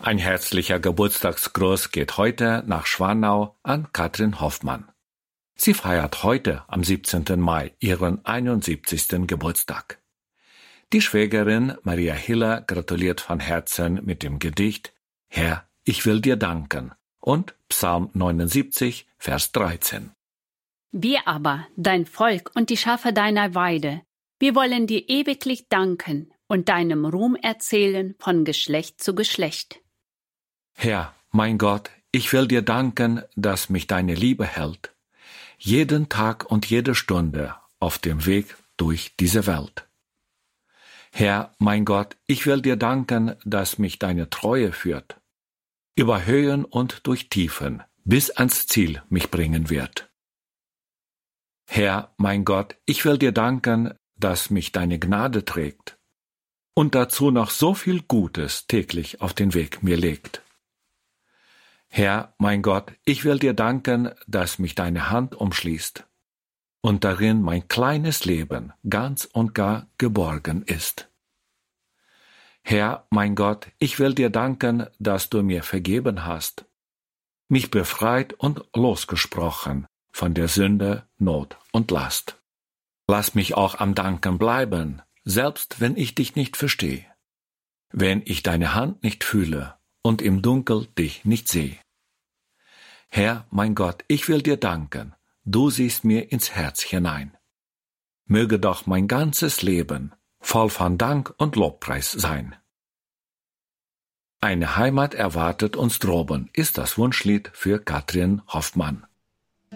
Ein herzlicher Geburtstagsgruß geht heute nach Schwanau an Katrin Hoffmann. Sie feiert heute am 17. Mai ihren 71. Geburtstag. Die Schwägerin Maria Hiller gratuliert von Herzen mit dem Gedicht »Herr, ich will dir danken« und Psalm 79, Vers 13. Wir aber, dein Volk und die Schafe deiner Weide, wir wollen dir ewiglich danken und deinem Ruhm erzählen von Geschlecht zu Geschlecht. Herr, mein Gott, ich will dir danken, dass mich deine Liebe hält, jeden Tag und jede Stunde auf dem Weg durch diese Welt. Herr, mein Gott, ich will dir danken, dass mich deine Treue führt, über Höhen und durch Tiefen, bis ans Ziel mich bringen wird. Herr, mein Gott, ich will dir danken, dass mich deine Gnade trägt und dazu noch so viel Gutes täglich auf den Weg mir legt. Herr, mein Gott, ich will dir danken, dass mich deine Hand umschließt und darin mein kleines Leben ganz und gar geborgen ist. Herr, mein Gott, ich will dir danken, dass du mir vergeben hast, mich befreit und losgesprochen von der Sünde, Not und Last. Lass mich auch am Danken bleiben, selbst wenn ich dich nicht verstehe, wenn ich deine Hand nicht fühle und im Dunkel dich nicht sehe. Herr, mein Gott, ich will dir danken, du siehst mir ins Herz hinein. Möge doch mein ganzes Leben voll von Dank und Lobpreis sein. Eine Heimat erwartet uns droben, ist das Wunschlied für Katrin Hoffmann.